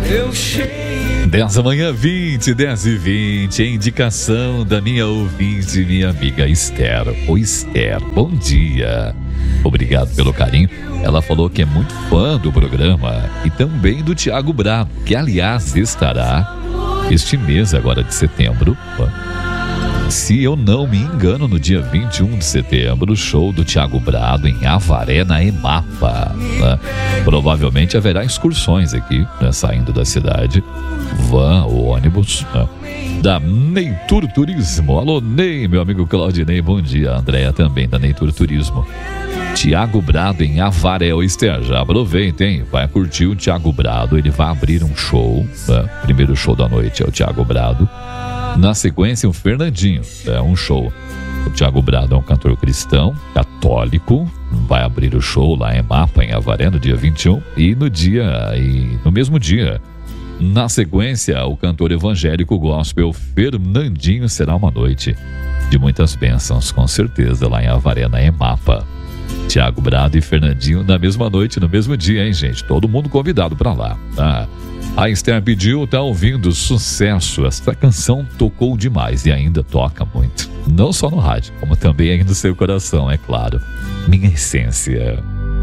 10 da manhã, 10h20, indicação da minha ouvinte, minha amiga Esther. Oi, Esther, bom dia. Obrigado pelo carinho. Ela falou que é muito fã do programa e também do Thiago Brado, que aliás estará este mês agora de setembro. Se eu não me engano, no dia 21 de setembro, show do Thiago Brado em Avaré, na EMAPA, né? Provavelmente haverá excursões aqui, né, saindo da cidade, van ou ônibus, né, da Neytur Turismo. Alô, Ney, meu amigo Claudinei, bom dia. A Andréia também, da Neytur Turismo. Thiago Brado em Avaré, Esther, já aproveitem, vai curtir o Thiago Brado, ele vai abrir um show, né? Primeiro show da noite é o Thiago Brado. Na sequência, o Fernandinho, é um show. O Thiago Brado é um cantor cristão, católico, vai abrir o show lá em Mapa, em Avaré, no dia 21. E no mesmo dia, na sequência, o cantor evangélico gospel Fernandinho. Será uma noite de muitas bênçãos, com certeza, lá em Avaré, na EMAPA. Thiago Brado e Fernandinho na mesma noite, no mesmo dia, hein, gente? Todo mundo convidado pra lá, tá? A Esther pediu, tá ouvindo, sucesso. Essa canção tocou demais e ainda toca muito. Não só no rádio, como também aí no seu coração, é claro. Minha essência.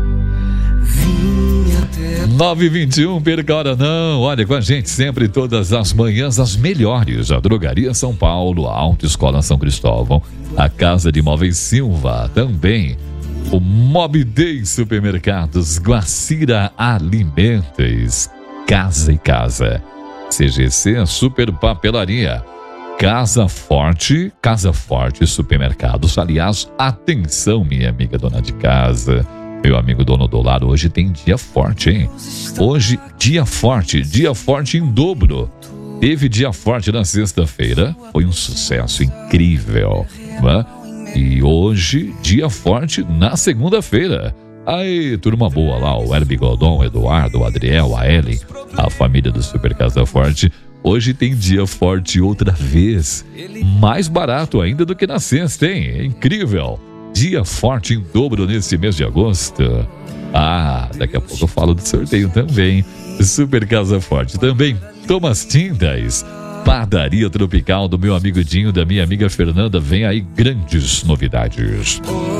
9h21, perca a hora não. Olha, com a gente sempre, todas as manhãs, as melhores. A Drogaria São Paulo, a Autoescola São Cristóvão, a Casa de Móveis Silva, também o Mob Day Supermercados, Guacira Alimentos, Casa e Casa, CGC Super Papelaria, Casa Forte Supermercados. Aliás, atenção, minha amiga dona de casa, meu amigo dono do lar, hoje tem dia forte, hein? Hoje, dia forte em dobro. Teve dia forte na sexta-feira, foi um sucesso incrível, né? E hoje, dia forte na segunda-feira. Aí, turma boa lá, o Herbie Godon, o Eduardo, o Adriel, a Ellen, a família do Super Casa Forte. Hoje tem dia forte outra vez. Mais barato ainda do que na sexta, hein? É incrível. Dia forte em dobro nesse mês de agosto. Ah, daqui a pouco eu falo do sorteio também. Super Casa Forte também. Thomas Tintas. Padaria Tropical do meu amigo Dinho, da minha amiga Fernanda. Vem aí grandes novidades.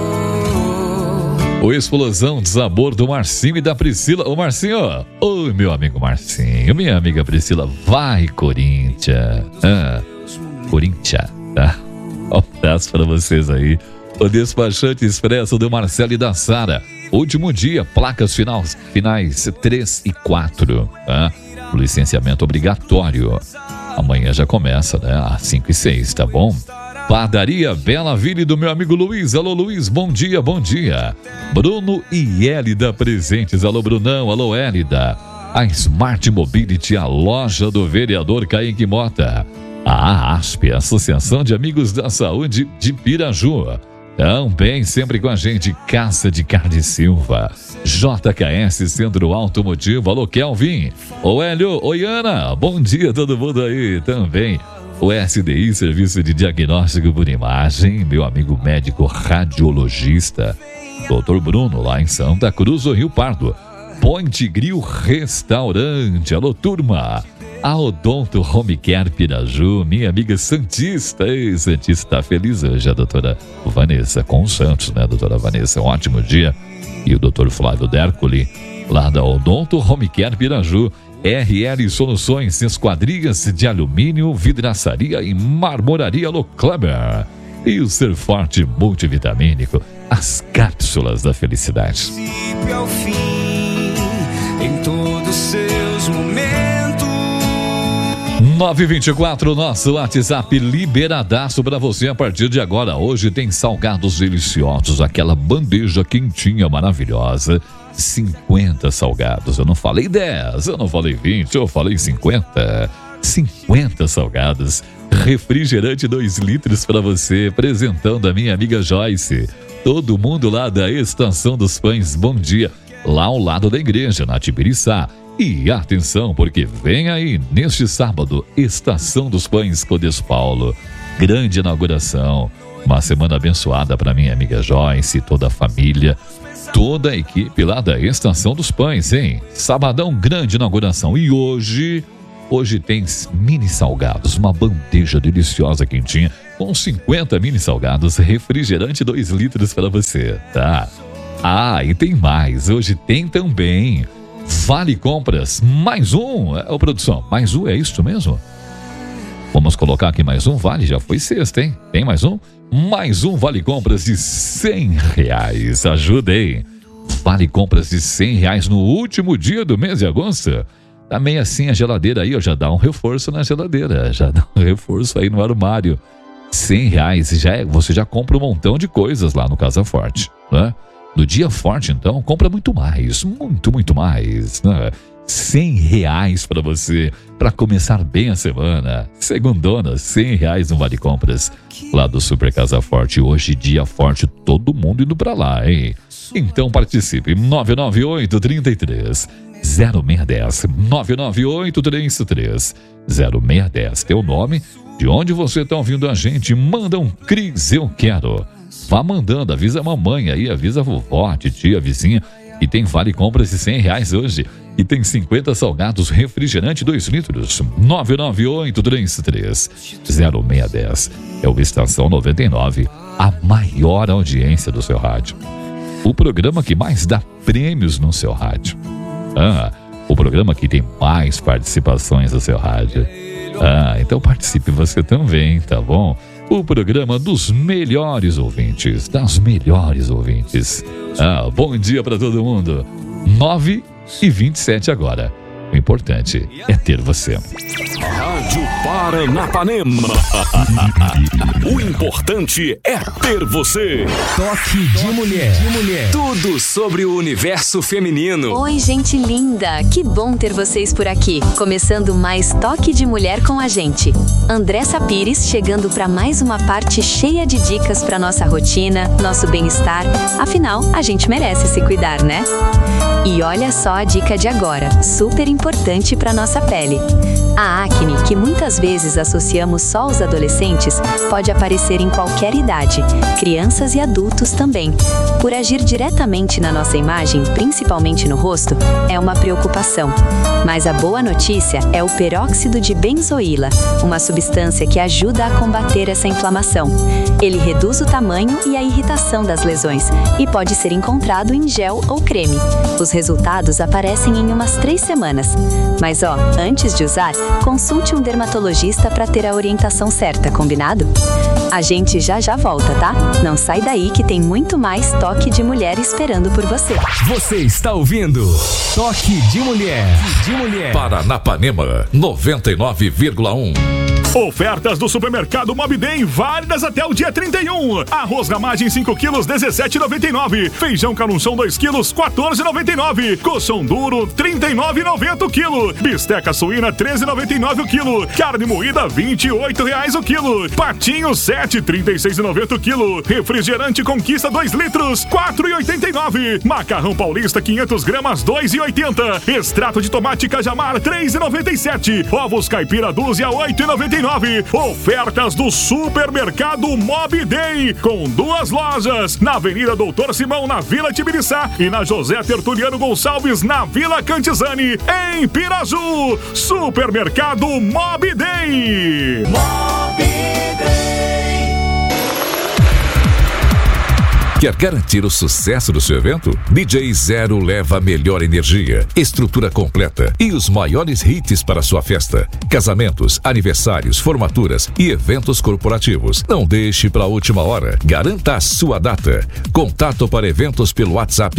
O Explosão de Sabor do Marcinho e da Priscila. Ô Marcinho, oi meu amigo Marcinho, minha amiga Priscila, vai Corinthians. Corinthians, tá? Um abraço pra vocês aí. O Despachante Expresso do Marcelo e da Sara. Último dia, placas finais 3 e 4, tá? O licenciamento obrigatório. Amanhã já começa, né? Às 5 e 6, tá bom? Padaria Bela Ville do meu amigo Luiz. Alô, Luiz, bom dia, bom dia. Bruno e Hélida presentes. Alô, Brunão, alô, Hélida. A Smart Mobility, a loja do vereador Kaique Mota. A ASP, Associação de Amigos da Saúde de Piraju. Também sempre com a gente, Caça de Carne Silva. JKS Centro Automotivo. Alô, Kelvin. Ô, Hélio, oi, Ana. Bom dia todo mundo aí também. O SDI, Serviço de Diagnóstico por Imagem, meu amigo médico radiologista, Dr. Bruno, lá em Santa Cruz do Rio Pardo. Point Grill Restaurante, alô turma. A Odonto Home Care Piraju, minha amiga Santista. Ei, Santista tá feliz hoje, a doutora Vanessa com os Santos, né, doutora Vanessa? Um ótimo dia. E o doutor Flávio Dercoli, lá da Odonto Home Care Piraju. RL Soluções, esquadrias de alumínio, vidraçaria e marmoraria. Alô Kleber. E o Ser Forte Multivitamínico, as cápsulas da felicidade. Ao fim, em todos os seus momentos. 924, nosso WhatsApp liberadaço para você a partir de agora. Hoje tem salgados deliciosos, aquela bandeja quentinha maravilhosa. 50 salgados, eu não falei 10, eu não falei 20, eu falei 50. 50 salgados, refrigerante 2 litros para você, apresentando a minha amiga Joyce. Todo mundo lá da Estação dos Pães, bom dia, lá ao lado da igreja, na Tibiriçá. E atenção, porque vem aí, neste sábado, Estação dos Pães Codes Paulo. Grande inauguração, uma semana abençoada para minha amiga Joyce e toda a família. toda a equipe lá da Estação dos Pães, hein? Sabadão, grande inauguração. E hoje tem mini salgados, uma bandeja deliciosa quentinha, com 50 mini salgados, refrigerante 2 litros para você, tá? E tem mais, hoje tem também Vale Compras, mais um, produção, mais um, é isso mesmo? Vamos colocar aqui mais um vale, já foi sexta, hein? Tem mais um? Mais um Vale Compras de R$100, ajudem! Vale Compras de R$100 no último dia do mês de agosto. Também assim a geladeira aí, já dá um reforço na geladeira, já dá um reforço aí no armário. R$100, você já compra um montão de coisas lá no Casa Forte, né? No dia forte, então, compra muito mais, muito mais, né? R$100 para você, para começar bem a semana. Segundona, R$100 no Vale Compras, lá do Super Casa Forte. Hoje, dia forte, todo mundo indo para lá, hein? Então participe, 998-33-0610, 998-33-0610, teu nome, de onde você está ouvindo a gente, manda um Cris, eu quero. Vá mandando, avisa a mamãe aí, avisa a vovó, a titia, a vizinha, e tem Vale Compras de R$100 hoje. E tem 50 salgados, refrigerante 2 litros. 998-33-0610. É o Estação 99, a maior audiência do seu rádio. O programa que mais dá prêmios no seu rádio. O programa que tem mais participações no seu rádio. Então participe você também, tá bom? O programa dos melhores ouvintes, das melhores ouvintes. Bom dia para todo mundo. 9h27 agora. O importante é ter você. Rádio Paranapanema. O importante é ter você. Toque de mulher. Tudo sobre o universo feminino. Oi, gente linda. Que bom ter vocês por aqui. Começando mais Toque de Mulher com a gente. Andressa Pires chegando para mais uma parte cheia de dicas para nossa rotina, nosso bem-estar. Afinal, a gente merece se cuidar, né? E olha só a dica de agora, super importante para nossa pele. A acne, que muitas vezes associamos só aos adolescentes, pode aparecer em qualquer idade, crianças e adultos também. Por agir diretamente na nossa imagem, principalmente no rosto, é uma preocupação. Mas a boa notícia é o peróxido de benzoíla, uma substância que ajuda a combater essa inflamação. Ele reduz o tamanho e a irritação das lesões e pode ser encontrado em gel ou creme. Os resultados aparecem em umas 3 semanas. Mas antes de usar, consulte um dermatologista para ter a orientação certa, combinado? A gente já volta, tá? Não sai daí que tem muito mais Toque de Mulher esperando por você. Você está ouvindo Toque de Mulher. Paranapanema 99,1. Ofertas do supermercado Mobidem válidas até o dia 31. Arroz Ramagem 5 quilos, R$17,99. Feijão Canunchão 2 quilos, R$14,99. Colchão duro, R$39,90 o quilo. Bisteca suína, R$13,99 o quilo. Carne moída, R$28 o quilo. Patinho 7,36,90 o quilo. Refrigerante Conquista 2 litros, R$4,89. Macarrão paulista 500 gramas, R$2,80. Extrato de tomate Cajamar, R$3,97. Ovos caipira dúzia, R$8,99. Ofertas do supermercado Mobidem, com 2 lojas, na Avenida Doutor Simão, na Vila Tibiriçá, e na José Tertuliano Gonçalves, na Vila Cantizani, em Piraju. Supermercado Mobidem. Quer garantir o sucesso do seu evento? DJ Zero leva a melhor energia, estrutura completa e os maiores hits para sua festa. Casamentos, aniversários, formaturas e eventos corporativos. Não deixe para a última hora. Garanta a sua data. Contato para eventos pelo WhatsApp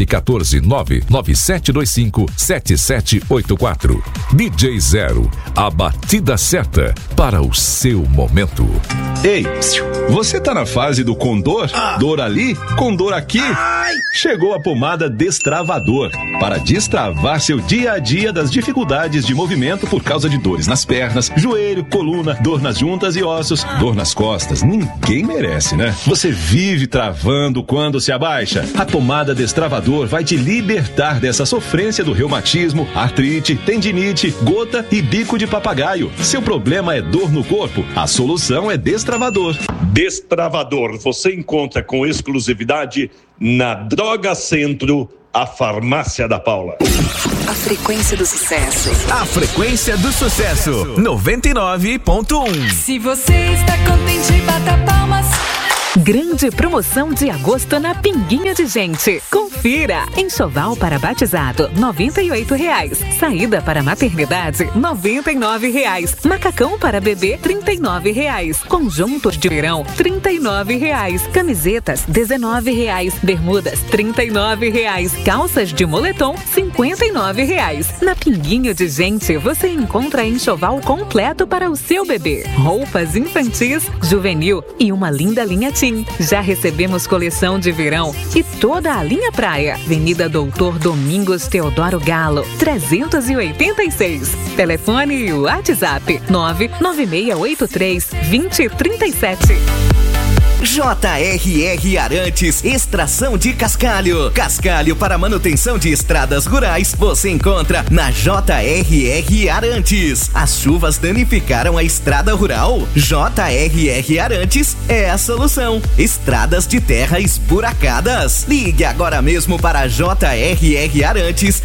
14997257784. DJ Zero, a batida certa para o seu momento. Ei, você tá na fase do condor? Dor ali, condor aqui? Chegou a pomada Destravador para destravar seu dia a dia das dificuldades de movimento por causa de dores nas pernas, joelho, coluna, dor nas juntas e ossos, dor nas costas. Ninguém merece, né? Você vive travando quando se abaixa. A pomada Destravador vai te libertar dessa sofrência do reumatismo, artrite, tendinite, gota e bico de papagaio. Seu problema é dor no corpo? A solução é Destravador. Destravador você encontra com exclusividade qualidade na Droga Centro, a farmácia da Paula. A frequência do sucesso. A frequência do sucesso. 99.1. Se você está contente, bata palmas. Grande promoção de agosto na Pinguinha de Gente. Confira. Enxoval para batizado, R$ 98,00. Saída para maternidade, R$ 99,00. Macacão para bebê, R$ 39,00. Conjuntos de verão, R$ 39,00. Camisetas, R$ 19,00. Bermudas, R$ 39,00. Calças de moletom, R$ 59,00. Na Pinguinha de Gente, você encontra enxoval completo para o seu bebê. Roupas infantis, juvenil e uma linda linha Tim. Já recebemos coleção de verão e toda a linha praia. Avenida Doutor Domingos Teodoro Galo, 386. Telefone e WhatsApp 99683-2037. JRR Arantes, extração de cascalho. Cascalho para manutenção de estradas rurais você encontra na JRR Arantes. As chuvas danificaram a estrada rural? JRR Arantes é a solução. Estradas de terra esburacadas. Ligue agora mesmo para JRR Arantes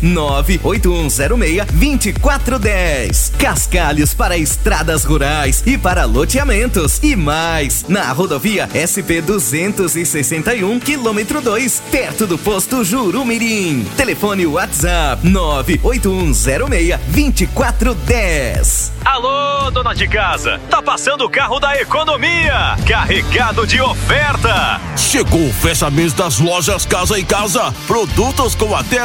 98106-2410. Cascalhos para estradas rurais e para loteamentos e mais. Na rodovia SP-261, quilômetro 2, perto do posto Jurumirim. Telefone WhatsApp 98106-2410. Alô, dona de casa, tá passando o carro da economia, carregado de oferta. Chegou o fecha-mês das lojas Casa e Casa, produtos com até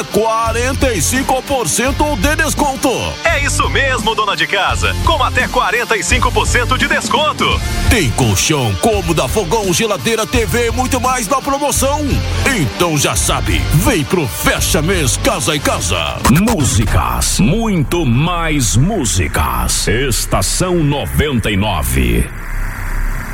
45% de desconto. É isso mesmo, dona de casa, com até 45% de desconto. Tem colchão, cômoda, fogão, geladeira, TV e muito mais na promoção. Então já sabe, vem pro fecha-mês Casa e Casa. Músicas, muito mais músicas. Estação 99.